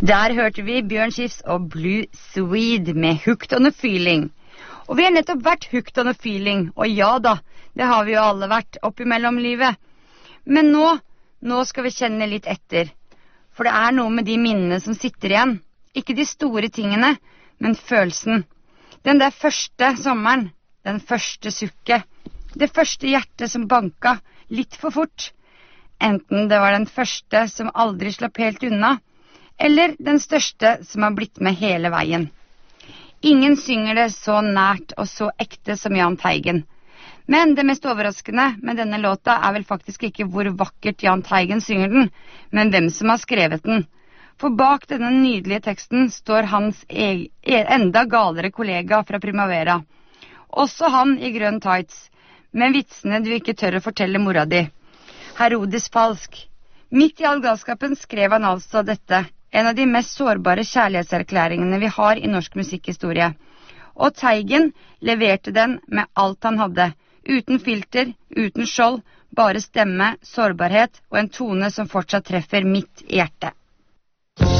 Der hørte vi Bjørn Skifs og Blue Swede med Hooked on a Feeling. Og vi har nettopp vært hooked on a feeling, og ja da, det har vi jo alle vært oppimellom livet. Men nå skal vi kjenne litt etter, for det er noe med de minnene som sitter igjen. Ikke de store tingene, men følelsen. Den der første sommeren, den første sukket, det første hjertet som banka litt for fort. Enten det var den første som aldri slapp helt unna, eller den største som har blitt med hele veien. Ingen synger det så nært og så ekte som Jahn Teigen. Men det mest overraskende med denne låta er vel faktisk ikke hvor vakkert Jahn Teigen synger den, men hvem som har skrevet den. For bak denne nydelige teksten står hans enda galere kollega fra Primavera. Også han i grønn tights, med vitsene du ikke tør å fortelle mora di. Herodes Falsk. Midt i all galskapen skrev han altså dette. En av de mest sårbare kjærlighetserklæringene vi har i norsk musikkhistorie. Og Teigen leverte den med alt han hadde. Uten filter, uten skjold, bare stemme, sårbarhet og en tone som fortsatt treffer midt i hjertet.